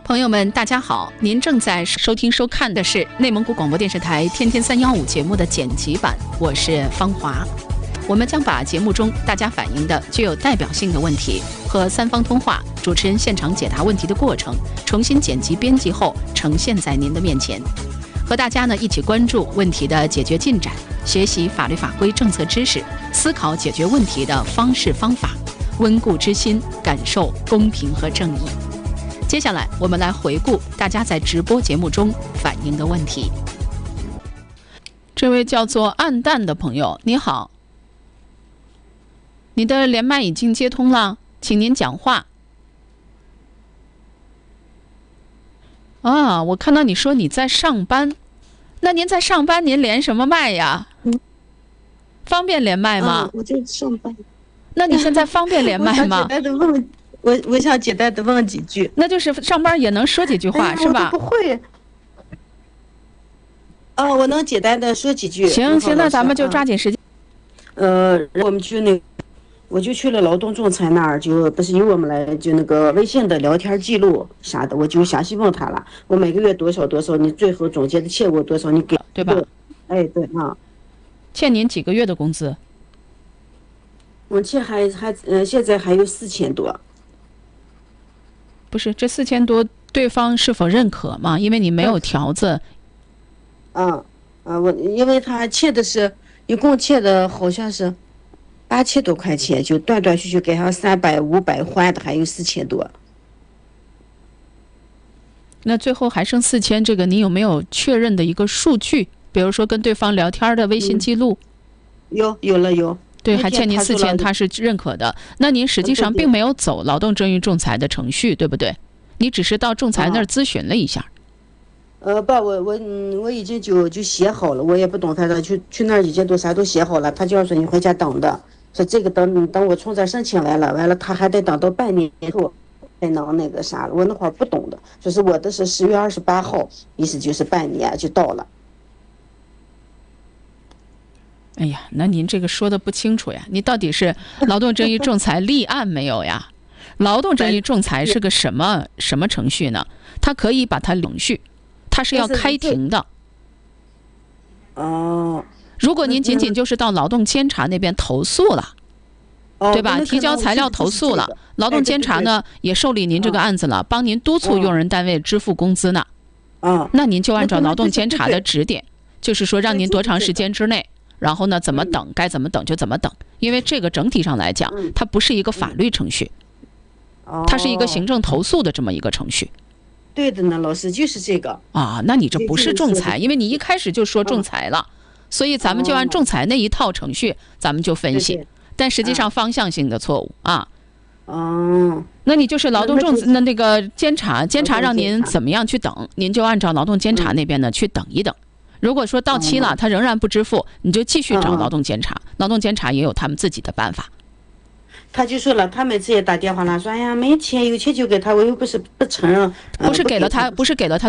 朋友们，大家好！您正在收听收看的是内蒙古广播电视台《天天315》节目的剪辑版，我是方华。我们将把节目中大家反映的具有代表性的问题和三方通话主持人现场解答问题的过程重新剪辑编辑后呈现在您的面前，和大家呢一起关注问题的解决进展，学习法律法规政策知识，思考解决问题的方式方法，温故知新，感受公平和正义。接下来我们来回顾大家在直播节目中反映的问题。这位叫做暗淡的朋友，你好，你的连麦已经接通了，请您讲话。啊，我看到你说你在上班，那您在上班，您连什么麦呀？方便连麦吗？ 我就上班。 那你现在方便连麦吗？ 我想简单的问几句。 那就是上班也能说几句话，是吧？ 我不会。我能简单的说几句。 行，那咱们就抓紧时间。 我们我就去了劳动仲裁那儿，就不是由我们来就那个微信的聊天记录啥的，我就详细问他了，我每个月多少，你最后总结的欠我多少，你给对吧？ 哎，对啊。 欠您几个月的工资？ 我欠现在还有4000多。 不是，这4000多对方是否认可嘛？因为你没有条子。 因为他欠的是一共欠的好像是8000多块钱，就断断续续给他300、500还的还有4000多。 那最后还剩4000，这个你有没有确认的一个数据？比如说跟对方聊天的微信记录？ 有了。 对，还欠您4000，他是认可的。那您实际上并没有走劳动争议仲裁的程序，对不对？你只是到仲裁那儿咨询了一下。 我已经就写好了，我也不懂他的，去那儿已经啥都写好了。他就要说你回家等的，说这个等我从这申请来了，完了他还得等到半年后才能那个啥了。我那会儿不懂的，就是我的是10月28号，意思就是半年就到了。 哎呀，那您这个说的不清楚呀！你到底是劳动争议仲裁立案没有呀？劳动争议仲裁是个什么程序呢？它可以把它程序，它是要开庭的。如果您仅仅就是到劳动监察那边投诉了，对吧？提交材料投诉了，劳动监察呢也受理您这个案子了，帮您督促用人单位支付工资呢。那您就按照劳动监察的指点，就是说让您多长时间之内。然后呢，怎么等，该怎么等就怎么等，因为这个整体上来讲，它不是一个法律程序，它是一个行政投诉的这么一个程序。 对的呢，老师就是这个啊。那你这不是仲裁，因为你一开始就说仲裁了，所以咱们就按仲裁那一套程序，咱们就分析，但实际上方向性的错误啊。那你就是劳动那个监察让您怎么样去等，您就按照劳动监察那边呢去等一等。如果说到期了，他仍然不支付，你就继续找劳动监察，劳动监察也有他们自己的办法。 他就说了，他每次也打电话了，说哎呀没钱，有钱就给他，我又不是不承认， 不是给了他